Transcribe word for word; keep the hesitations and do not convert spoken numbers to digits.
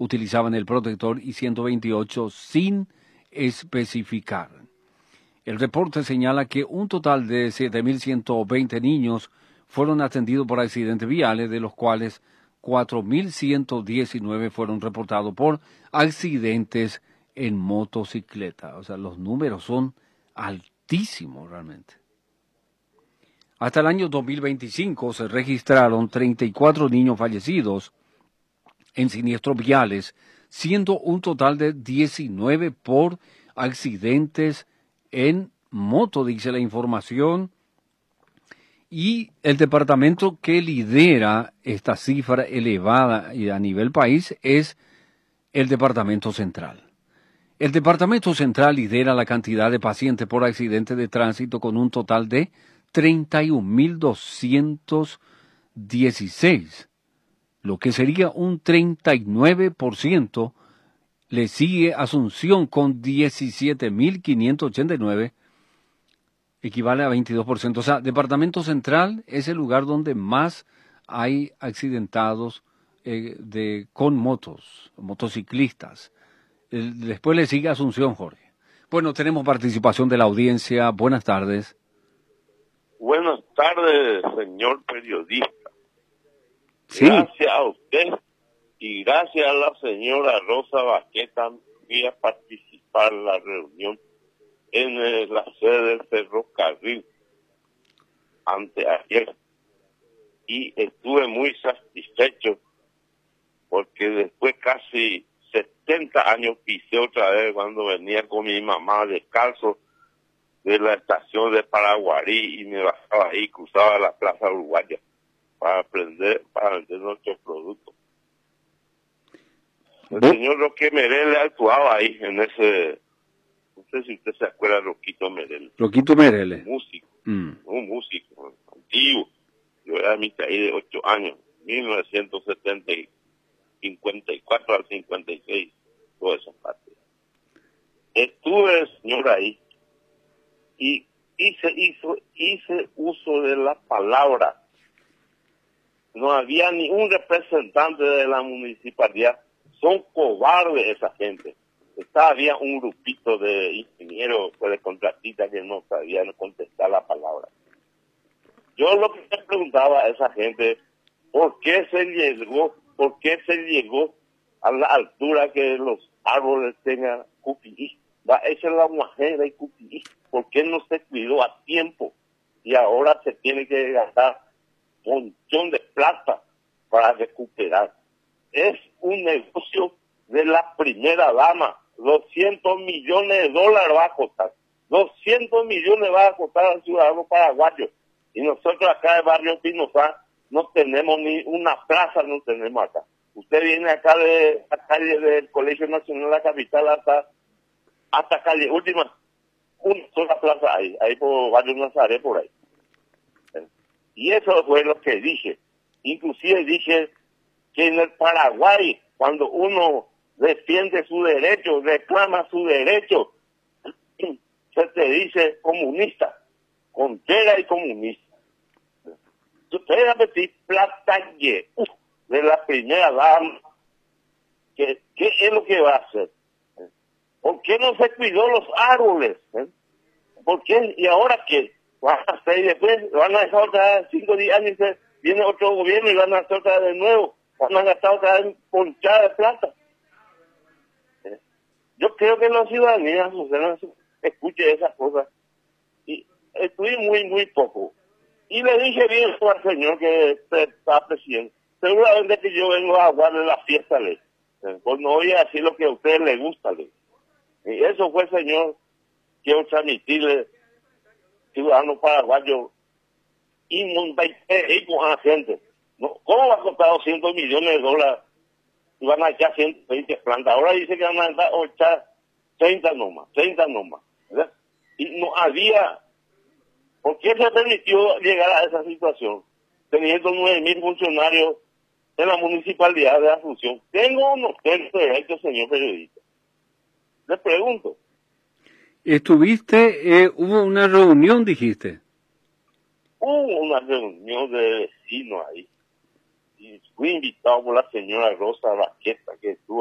utilizaban el protector y ciento veintiocho sin especificar. El reporte señala que un total de siete mil ciento veinte niños fueron atendidos por accidentes viales, de los cuales cuatro mil ciento diecinueve fueron reportados por accidentes en motocicleta. O sea, los números son altísimos realmente. Hasta el año dos mil veinticinco se registraron treinta y cuatro niños fallecidos en siniestros viales, siendo un total de diecinueve por accidentes en moto, dice la información. Y el departamento que lidera esta cifra elevada a nivel país es el Departamento Central. El Departamento Central lidera la cantidad de pacientes por accidente de tránsito con un total de treinta y un mil doscientos dieciséis, lo que sería un treinta y nueve por ciento. Le sigue Asunción con diecisiete mil quinientos ochenta y nueve, equivale a veintidós por ciento. O sea, Departamento Central es el lugar donde más hay accidentados eh, de, con motos, motociclistas. El, después le sigue Asunción, Jorge. Bueno, tenemos participación de la audiencia. Buenas tardes. Buenas tardes, señor periodista. Sí. Gracias a usted y gracias a la señora Rosa Baqueta fui a participar en la reunión en eh, la sede del ferrocarril anteayer y estuve muy satisfecho porque después casi setenta años pisé otra vez cuando venía con mi mamá descalzo de la estación de Paraguarí y me bajaba ahí, cruzaba la Plaza Uruguaya para aprender, para vender nuestros productos. El ¿Vos? señor Roque Merele actuaba ahí en ese, no sé si usted se acuerda de Roquito Merele. Roquito Merele. Un músico, Mm. un músico antiguo. Yo era mitad ahí de ocho años, mil novecientos setenta y cincuenta y cuatro al cincuenta y seis, toda esa parte. Estuve, señor, ahí y hice, hizo, hice uso de la palabra. No había ni un representante de la municipalidad. Son cobardes esa gente. Está, había un grupito de ingenieros, pues, de contratistas que no sabían contestar la palabra. Yo lo que le preguntaba a esa gente, ¿por qué se llegó, por qué se llegó a la altura que los árboles tengan cupií? Va a echar la muajera y cupií. ¿Por qué no se cuidó a tiempo? Y ahora se tiene que gastar un montón de plata para recuperar. Es un negocio de la primera dama. doscientos millones de dólares va a costar. doscientos millones va a costar al ciudadano paraguayo. Y nosotros acá en Barrio Pinozá no tenemos ni una plaza, no tenemos acá. Usted viene acá de la calle del Colegio Nacional de la Capital hasta, hasta calle última. Una sola plaza ahí, ahí por Barrio Nazaret, por ahí. Y eso fue lo que dije. Inclusive dije que en el Paraguay, cuando uno defiende su derecho, reclama su derecho, se te dice comunista, contera y comunista. Usted va a decir plata de la primera dama, ¿qué, ¿qué es lo que va a hacer? ¿Por qué no se cuidó los árboles? ¿Eh? ¿Por qué? ¿Y ahora qué? Van a hacer y después van a dejar otra vez cinco días y se, viene otro gobierno y van a hacer otra vez de nuevo. Van a gastar otra vez ponchada de plata. ¿Eh? Yo creo que la ciudadanía, Susana, escuche esas cosas. Y estuve muy, muy poco. Y le dije bien al señor que está presidente, seguramente que yo vengo a guardar la fiesta, le. ¿Eh? Pues no voy a decir lo que a usted le gusta, le. Y eso fue, señor, quiero transmitirle, ciudadano paraguayo, y montar y con la gente. No, ¿cómo va a costar doscientos millones de dólares? Y van a echar ciento veinte plantas. Ahora dice que van a echar treinta nomás, treinta nomás. ¿Verdad? Y no había, ¿por qué se permitió llegar a esa situación? Teniendo nueve mil funcionarios en la municipalidad de Asunción. ¿Tengo o no tengo derecho, señor periodista? Le pregunto. Estuviste, eh, hubo una reunión, dijiste. Hubo una reunión de vecinos ahí. Y fui invitado por la señora Rosa Baqueta, que estuvo